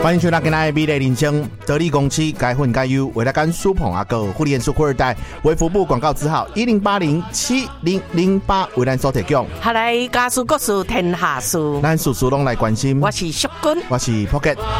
欢迎收听今天的美丽人生，得力公司该混该优，为了干苏捧阿哥互联速富二代，为服部广告字号10807008为咱所提供。 下来家事国事天下事， 咱事事拢来关心。 我是淑君， 我是 Pocket。